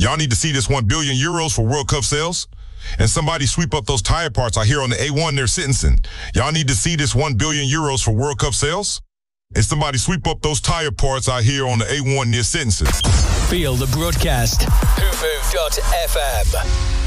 Y'all need to see this 1 billion euros for World Cup sales. And somebody sweep up those tire parts I hear on the A1 near sentencing. Y'all need to see this 1 billion euros for World Cup sales. And somebody sweep up those tire parts I hear on the A1 near sentencing. Feel the broadcast. Hoofoo.fm.